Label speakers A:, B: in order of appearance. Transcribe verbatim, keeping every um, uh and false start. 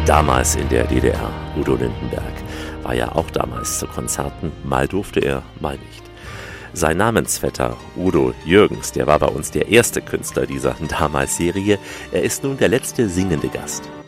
A: Damals in der D D R, Udo Lindenberg, war ja auch damals zu Konzerten, mal durfte er, mal nicht. Sein Namensvetter Udo Jürgens, der war bei uns der erste Künstler dieser Damals-Serie. Er ist nun der letzte singende Gast.